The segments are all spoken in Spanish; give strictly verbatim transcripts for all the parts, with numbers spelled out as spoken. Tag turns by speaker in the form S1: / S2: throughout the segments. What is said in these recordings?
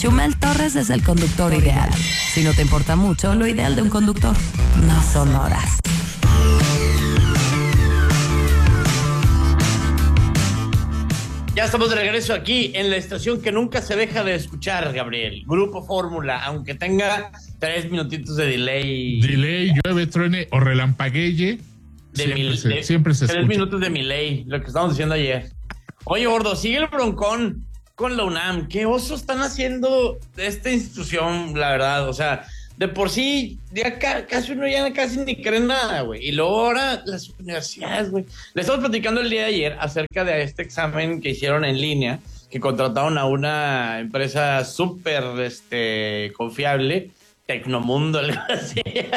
S1: Chumel Torres es el conductor ideal. Si no te importa mucho, lo ideal de un conductor no son horas.
S2: Ya estamos de regreso aquí en la estación que nunca se deja de escuchar, Gabriel. Grupo Fórmula, aunque tenga tres minutitos de delay.
S3: Delay, llueve, truene o relampagueye.
S2: De
S3: siempre,
S2: mil,
S3: se,
S2: de,
S3: siempre se
S2: tres
S3: escucha.
S2: minutos de delay, lo que estábamos diciendo ayer. Oye, gordo, sigue el broncón con la UNAM. ¿Qué oso están haciendo de esta institución, la verdad? O sea, de por sí, ya ca, casi uno ya casi ni cree nada, güey. Y luego ahora las universidades, güey. Le estamos platicando el día de ayer acerca de este examen que hicieron en línea, que contrataron a una empresa súper este, confiable, Tecnomundo, algo así.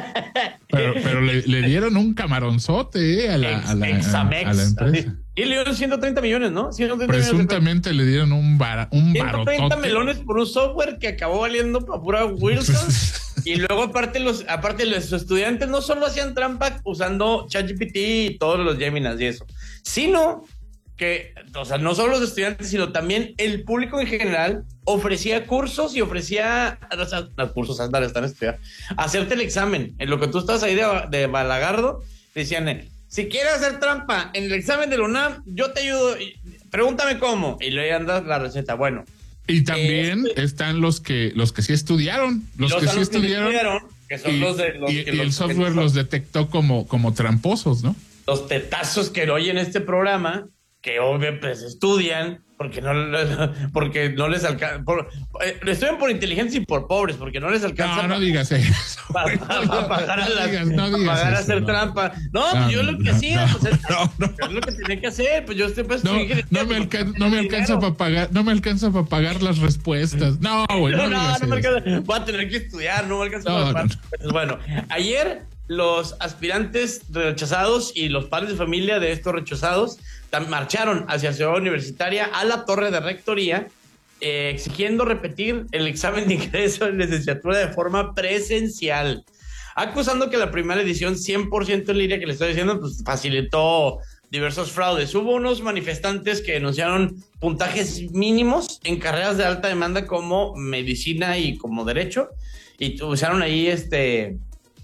S3: Pero, pero le, le dieron un camaronzote eh, a, la, a, la,
S2: Examex,
S3: a la empresa.
S2: Así. Y le dieron ciento treinta millones, ¿no? ciento treinta
S3: Presuntamente millones de... le dieron un, bar, un
S2: ciento treinta
S3: barotote.
S2: melones por un software que acabó valiendo para pura Wilson. Y luego aparte los, aparte los estudiantes no solo hacían trampa usando ChatGPT y todos los Geminas y eso, sino que, o sea, no solo los estudiantes, sino también el público en general ofrecía cursos y ofrecía, o sea, los cursos andar están estudiando, hacerte el examen. En lo que tú estás ahí de, de balagardo, decían, eh, si quieres hacer trampa en el examen de la UNAM, yo te ayudo, pregúntame cómo. Y luego andas la receta, bueno.
S3: Y también
S2: este,
S3: están los que los que sí estudiaron, los, los que sí estudiaron, que, estudiaron,
S2: que son
S3: y,
S2: los de los
S3: y,
S2: que
S3: y
S2: los,
S3: el software
S2: que
S3: los detectó como, como tramposos, ¿no?
S2: Los tetazos que oyen este programa, que obviamente pues, estudian, porque no, porque no les alcanza, por, eh, estudian por inteligentes y por pobres, porque no les alcanza.
S3: No, no digas eso.
S2: Para pa, pa, pagar a, la,
S3: digas, no digas
S2: pagar
S3: eso,
S2: a hacer
S3: no.
S2: trampa. No,
S3: no
S2: pues yo
S3: no,
S2: lo que
S3: no,
S2: hacía,
S3: no,
S2: pues es,
S3: no, no.
S2: es lo que tenía que hacer, pues yo estoy pues,
S3: No, no me, alcan no me alcanza para pagar, no me alcanza para pagar las respuestas. No, güey, no,
S2: no, no, no me
S3: eso.
S2: alcanza. Voy a tener que estudiar, no me alcanza
S3: No,
S2: para
S3: no,
S2: pagar. Pues, bueno, ayer los aspirantes rechazados y los padres de familia de estos rechazados marcharon hacia Ciudad Universitaria a la torre de rectoría eh, exigiendo repetir el examen de ingreso en licenciatura de forma presencial, acusando que la primera edición cien por ciento en línea que le estoy diciendo pues facilitó diversos fraudes. Hubo unos manifestantes que denunciaron puntajes mínimos en carreras de alta demanda como medicina y como derecho, y usaron ahí este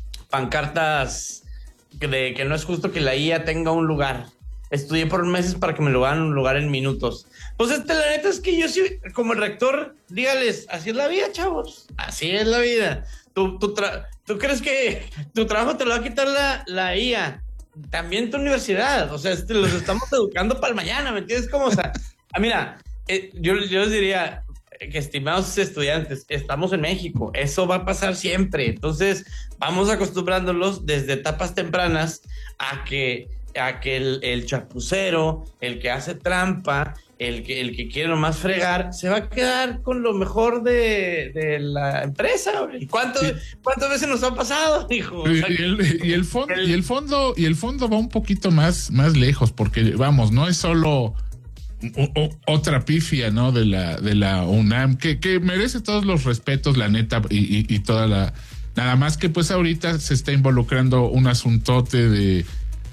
S2: pancartas de que no es justo que la I A tenga un lugar. Estudié por meses para que me lo hagan un lugar en minutos. Pues este, la neta es que yo sí, como el rector, dígales, así es la vida, chavos. Así es la vida. ¿Tú, tú, ¿tú crees que tu trabajo te lo va a quitar la, la I A? También tu universidad. O sea, este, los estamos educando para el mañana, ¿me entiendes? Como, o sea, ah, mira, eh, yo, yo les diría que, estimados estudiantes, estamos en México. Eso va a pasar siempre. Entonces, vamos acostumbrándolos desde etapas tempranas a que a que el, el chapucero, el que hace trampa, el que, el que quiere nomás fregar, se va a quedar con lo mejor de, de la empresa. ¿Y cuántas, sí. cuántas veces nos ha pasado, hijo?
S3: Y, o sea, y, el, y, el fondo, el... y el fondo y el fondo va un poquito más, más lejos, porque vamos, no es solo o, o, otra pifia, ¿no? De la, de la UNAM, que, que merece todos los respetos, la neta, y, y, y toda la. Nada más que pues ahorita se está involucrando un asuntote de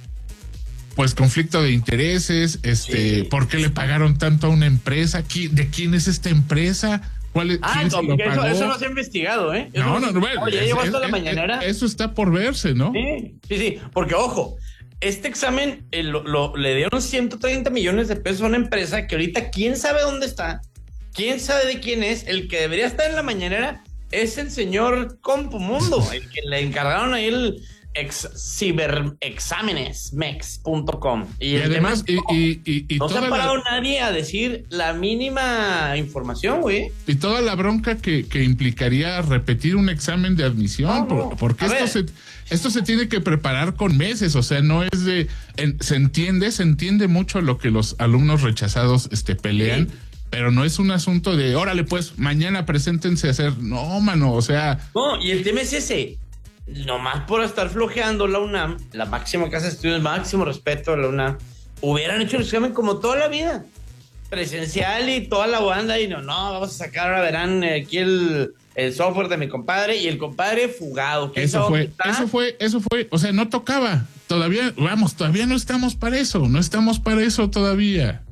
S3: pues conflicto de intereses, este, sí, ¿por qué le pagaron tanto a una empresa? ¿De quién es esta empresa? ¿Cuál es,
S2: ah,
S3: quién
S2: no,
S3: se lo pagó?
S2: Eso, eso no se ha investigado, ¿eh? Eso
S3: no,
S2: no,
S3: no, no, bueno,
S2: oye, llegó hasta la mañanera.
S3: Eso está por verse, ¿no?
S2: Sí, sí, sí, porque ojo, este examen eh, lo, lo, le dieron ciento treinta millones de pesos a una empresa que ahorita quién sabe dónde está, quién sabe de quién es, el que debería estar en la mañanera es el señor Compumundo, el que le encargaron ahí el ex ciberexámenes mex punto com y,
S3: y además
S2: tema,
S3: y, y, y, y
S2: no se ha parado
S3: la,
S2: nadie a decir la mínima información, güey,
S3: y toda la bronca que, que implicaría repetir un examen de admisión, no, no. porque a esto ver. se esto se tiene que preparar con meses, o sea, no es de en, se entiende se entiende mucho lo que los alumnos rechazados este pelean, sí, pero no es un asunto de órale pues mañana preséntense a hacer, no, mano, o sea,
S2: no, y el tema es ese. Nomás por estar flojeando la UNAM, la máxima casa de estudios, máximo respeto a la UNAM, hubieran hecho el examen como toda la vida, presencial y toda la banda, y no, no, vamos a sacar, ahora verán aquí el, el software de mi compadre, y el compadre fugado.
S3: Eso fue, eso fue, eso fue, o sea, no tocaba, todavía, vamos, todavía no estamos para eso, no estamos para eso todavía.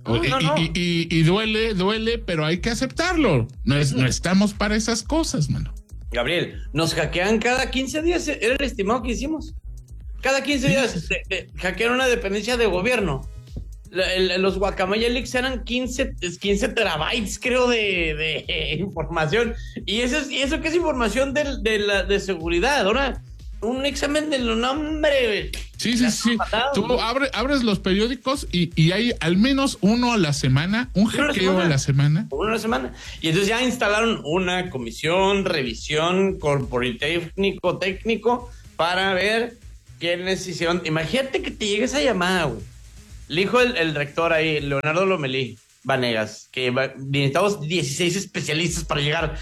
S2: No,
S3: y,
S2: no, no.
S3: Y, y, y duele, duele, pero hay que aceptarlo. No, es, no estamos para esas cosas, mano.
S2: Gabriel, nos hackean cada quince días, era el estimado que hicimos. Cada quince días de, de, hackean una dependencia de gobierno. La, el, los Guacamaya Leaks eran quince, quince terabytes, creo, de, de eh, información. Y eso, es, y eso que es información de, de, la, de seguridad. Ahora, un examen de los nombres.
S3: Sí, sí, sí. Matado, Tú ¿no? abre, abres los periódicos y, y hay al menos uno a la semana, un hackeo a la semana.
S2: Uno a la semana. Y entonces ya instalaron una comisión, revisión, corporativo técnico, para ver quiénes hicieron. Imagínate que te llegue esa llamada, güey. Le dijo el, el rector ahí, Leonardo Lomelí Vanegas, que va, necesitamos dieciséis especialistas para llegar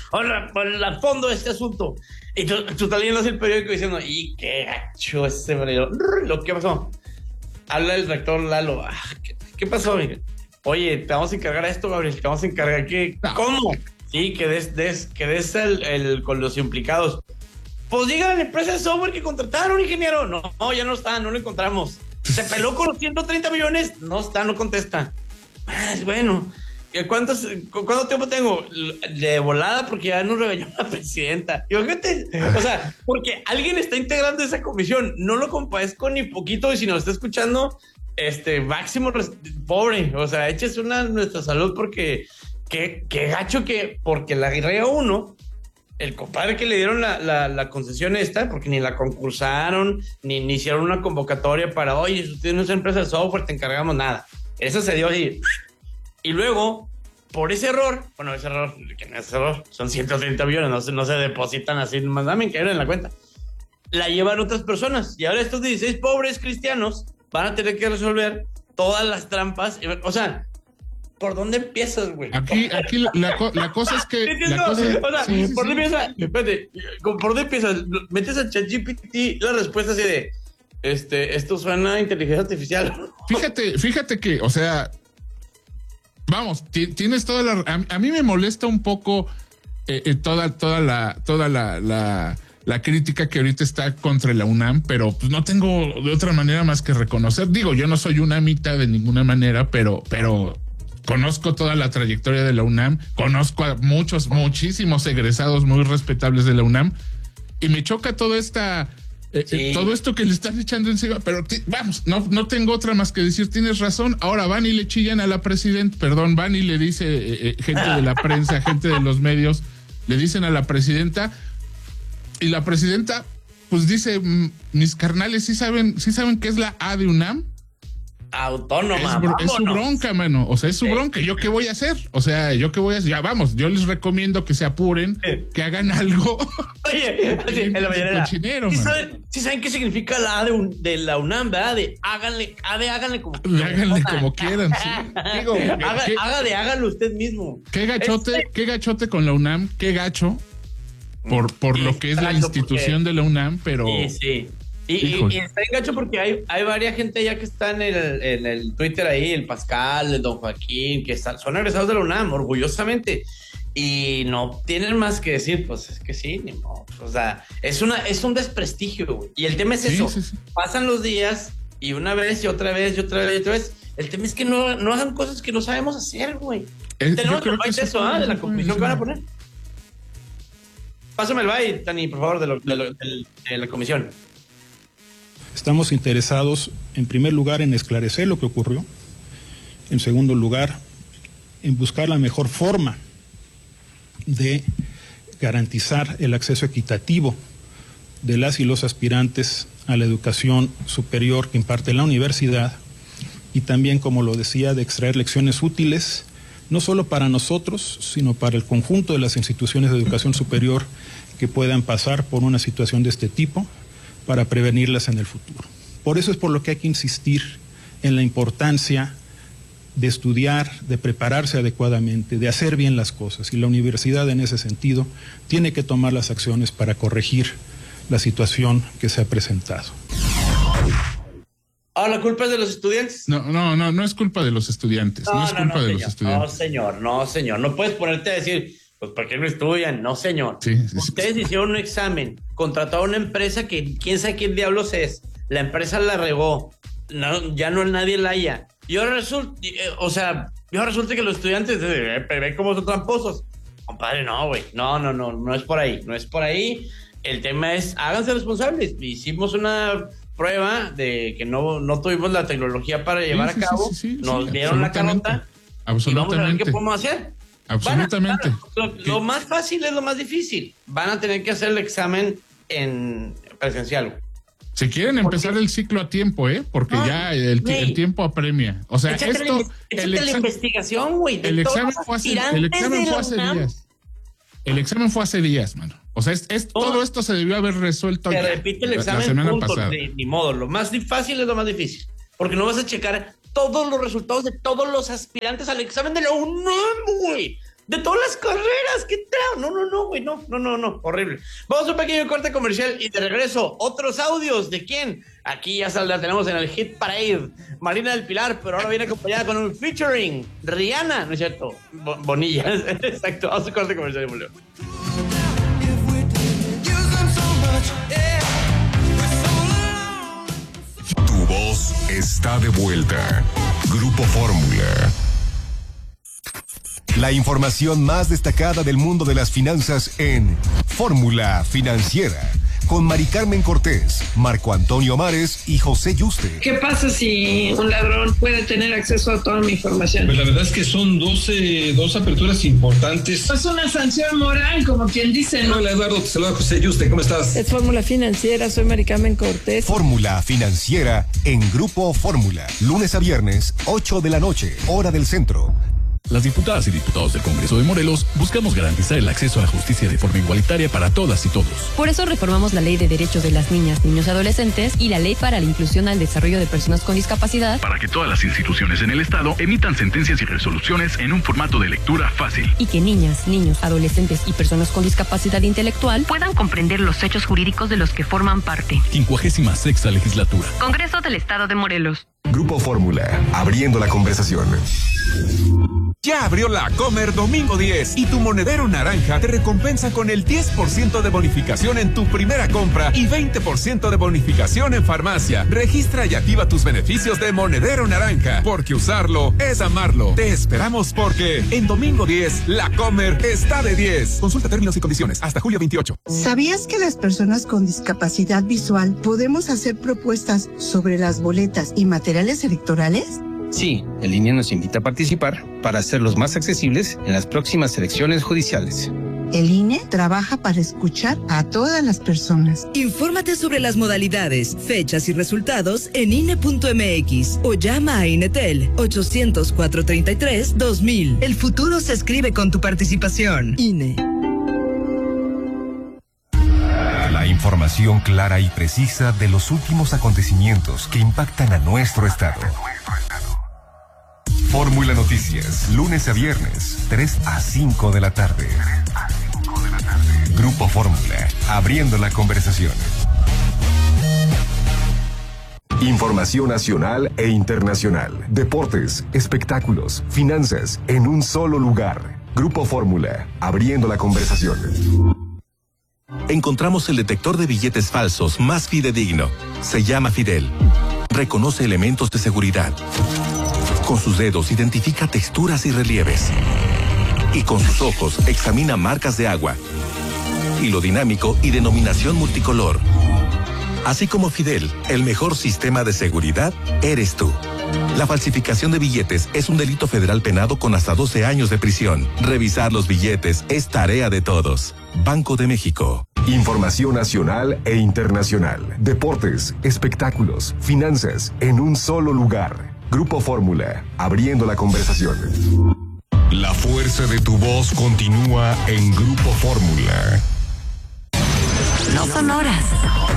S2: al fondo de este asunto. Y tú, tú estás leyendo el periódico diciendo, y qué gacho ese marido. Lo que pasó. Habla el rector Lalo. Ah, ¿qué, ¿Qué pasó, Miguel? Oye, te vamos a encargar esto, Gabriel. Te vamos a encargar que. No. ¿Cómo? Sí, que des, des, que des el, el, con los implicados. Pues diga a la empresa de software que contrataron, ingeniero. No, no, ya no está, no lo encontramos. Se peló con los ciento treinta millones. No está, no contesta. Ah, bueno. ¿Cuántos, ¿Cuánto tiempo tengo? De volada, porque ya nos regañó la presidenta. Y fíjate, o sea, porque alguien está integrando esa comisión. No lo compadezco ni poquito. Y si nos está escuchando, este, máximo pobre. O sea, échese una a nuestra salud, porque qué, qué gacho que, porque la guerrera uno, el compadre que le dieron la, la, la concesión esta, porque ni la concursaron, ni, ni hicieron una convocatoria para, oye, si usted no es empresa de software, te encargamos nada. Eso se dio así. Y luego, por ese error, bueno, ese error, que no es error, son ciento treinta millones, no se, no se depositan así, más dame que en la cuenta. La llevan otras personas. Y ahora estos dieciséis pobres cristianos van a tener que resolver todas las trampas. O sea, ¿por dónde empiezas, güey?
S3: Aquí, aquí la, la, la cosa es que... La cosa,
S2: o sea,
S3: sí, sí,
S2: ¿por dónde
S3: sí.
S2: empiezas? Espérate, ¿por dónde empiezas? Metes a ChatGPT la respuesta así de, este, esto suena a inteligencia artificial.
S3: Fíjate, fíjate que, o sea... Vamos, tienes toda la... A, a mí me molesta un poco eh, eh, toda, toda, la, toda la, la, la crítica que ahorita está contra la UNAM, pero pues no tengo de otra manera más que reconocer. Digo, yo no soy UNAMita de ninguna manera, pero, pero conozco toda la trayectoria de la UNAM, conozco a muchos, muchísimos egresados muy respetables de la UNAM, y me choca toda esta... Eh, sí. eh, todo esto que le están echando encima, pero t- vamos, no, no tengo otra más que decir, tienes razón. Ahora van y le chillan a la presidenta, perdón, van y le dice eh, eh, gente de la prensa, gente de los medios, le dicen a la presidenta, y la presidenta pues dice, mis carnales, ¿sí saben, sí saben qué es la A de UNAM?
S2: Autónoma.
S3: Es, es su bronca, mano. O sea, es su sí. bronca. ¿Yo qué voy a hacer? O sea, ¿yo qué voy a hacer? Ya vamos, yo les recomiendo que se apuren, sí. que hagan algo.
S2: Oye, oye en la mañanera. ¿Sí saben, ¿Sí saben qué significa la A de, un, de la UNAM, verdad? De háganle, A de háganle como quieran.
S3: Háganle como quieran, sí. Digo,
S2: haga, ¿qué, haga de hágalo usted mismo.
S3: Qué gachote, este... qué gachote con la UNAM, qué gacho por, por sí, lo que es la institución porque... de la UNAM, pero...
S2: Sí, sí. Y, y, y está en gacho porque hay, hay varias gente ya que está en el, en el Twitter ahí, el Pascal, el Don Joaquín, que están, son egresados de la UNAM, orgullosamente. Y no tienen más que decir, pues es que sí, ni modo. O sea, es, una, es un desprestigio, güey. Y el tema es eso. Sí, sí, sí. Pasan los días y una vez y otra vez y otra vez y otra vez. El tema es que no, no hagan cosas que no sabemos hacer, güey. Tenemos que el eso, ¿ah? De la comisión que van a poner. Pásame el bye, Tani, por favor, de, lo, de, lo, de, de la comisión.
S4: Estamos interesados, en primer lugar, en esclarecer lo que ocurrió. En segundo lugar, en buscar la mejor forma de garantizar el acceso equitativo de las y los aspirantes a la educación superior que imparte la universidad y también, como lo decía, de extraer lecciones útiles, no solo para nosotros, sino para el conjunto de las instituciones de educación superior que puedan pasar por una situación de este tipo, para prevenirlas en el futuro. Por eso es por lo que hay que insistir en la importancia de estudiar, de prepararse adecuadamente, de hacer bien las cosas. Y la universidad, en ese sentido, tiene que tomar las acciones para corregir la situación que se ha presentado.
S2: Ah, ¿la culpa es de los estudiantes?
S3: No, no, no, no es culpa de los estudiantes. No, no es culpa no, no, de
S2: señor.
S3: los estudiantes.
S2: No, señor, no, señor. No puedes ponerte a decir... Pues, ¿por qué no estudian? No, señor.
S3: Sí, sí,
S2: Ustedes
S3: sí.
S2: hicieron un examen, contrataron una empresa que quién sabe quién diablos es. La empresa la regó. No, ya no nadie la haya. Y ahora resulta, o sea, y ahora resulta que los estudiantes eh, ven cómo son tramposos. Compadre, no, güey, no, no, no, no es por ahí, no es por ahí. El tema es, háganse responsables. Hicimos una prueba de que no, no tuvimos la tecnología para llevar sí, a cabo, sí, sí, sí,
S3: sí,
S2: nos dieron la carota y vamos a ver qué podemos hacer.
S3: Absolutamente.
S2: A, lo, lo más fácil es lo más difícil. Van a tener que hacer el examen en presencial.
S3: Si quieren empezar el ciclo a tiempo, ¿eh? Porque no, ya el, el tiempo apremia. O sea,
S2: échate
S3: esto...
S2: La, el exa- la investigación, güey.
S3: El examen fue hace, el examen fue hace días. El examen fue hace días, mano. O sea, es, es, todo esto se debió haber resuelto
S2: Se
S3: ya,
S2: repite el examen,
S3: la semana
S2: punto,
S3: pasada.
S2: Ni, ni modo. Lo más fácil es lo más difícil. Porque no vas a checar todos los resultados de todos los aspirantes al examen de la UNAM, güey. De todas las carreras, ¿qué tal? No, no, no, güey, no, no, no, no, horrible. Vamos a un pequeño corte comercial y de regreso, otros audios. ¿De quién? Aquí ya saldrá, tenemos en el Hit Parade Marina del Pilar, pero ahora viene acompañada con un featuring Rihanna, ¿no es cierto? Bo- Bonilla, exacto. Vamos a un corte comercial y volvemos.
S5: Tu voz está de vuelta. Grupo Fórmula. La información más destacada del mundo de las finanzas en Fórmula Financiera, con Mari Carmen Cortés, Marco Antonio Mares y José Yuste.
S6: ¿Qué pasa si un ladrón puede tener acceso a toda mi información?
S7: Pues la verdad es que son doce, dos aperturas importantes.
S6: Es una sanción moral, como quien dice, ¿no?
S7: Hola Eduardo, te saluda José Yuste, ¿cómo estás?
S6: Es Fórmula Financiera, soy Mari Carmen Cortés.
S5: Fórmula Financiera en Grupo Fórmula, lunes a viernes, ocho de la noche, hora del centro.
S8: Las diputadas y diputados del Congreso de Morelos buscamos garantizar el acceso a la justicia de forma igualitaria para todas y todos.
S9: Por eso reformamos la Ley de Derechos de las Niñas, Niños y Adolescentes y la Ley para la Inclusión al Desarrollo de Personas con Discapacidad,
S8: para que todas las instituciones en el Estado emitan sentencias y resoluciones en un formato de lectura fácil.
S9: Y que niñas, niños, adolescentes y personas con discapacidad intelectual puedan comprender los hechos jurídicos de los que forman parte.
S8: quincuagésima sexta Legislatura.
S9: Congreso del Estado de Morelos.
S5: Grupo Fórmula, abriendo la conversación.
S10: Ya abrió la Comer Domingo diez y tu monedero naranja te recompensa con el diez por ciento de bonificación en tu primera compra y veinte por ciento de bonificación en farmacia. Registra y activa tus beneficios de monedero naranja, porque usarlo es amarlo. Te esperamos porque en Domingo diez, la Comer está de diez. Consulta términos y condiciones hasta julio veintiocho.
S11: ¿Sabías que las personas con discapacidad visual podemos hacer propuestas sobre las boletas y materiales electorales?
S12: Sí, el I N E nos invita a participar para hacerlos más accesibles en las próximas elecciones judiciales.
S11: El I N E trabaja para escuchar a todas las personas.
S13: Infórmate sobre las modalidades, fechas y resultados en I N E punto M X o llama a INETEL ochocientos, cuatrocientos treinta y tres, dos mil. El futuro se escribe con tu participación. I N E.
S5: La información clara y precisa de los últimos acontecimientos que impactan a nuestro estado. Fórmula Noticias, lunes a viernes, tres a cinco de la tarde. Grupo Fórmula, abriendo la conversación. Información nacional e internacional, deportes, espectáculos, finanzas, en un solo lugar. Grupo Fórmula, abriendo la conversación.
S14: Encontramos el detector de billetes falsos más fidedigno. Se llama Fidel. Reconoce elementos de seguridad. Con sus dedos identifica texturas y relieves. Y con sus ojos examina marcas de agua, hilo dinámico y denominación multicolor. Así como Fidel, el mejor sistema de seguridad eres tú. La falsificación de billetes es un delito federal penado con hasta doce años de prisión. Revisar los billetes es tarea de todos. Banco de México.
S5: Información nacional e internacional, deportes, espectáculos, finanzas, en un solo lugar. Grupo Fórmula, abriendo la conversación. La fuerza de tu voz continúa en Grupo Fórmula.
S1: No son horas,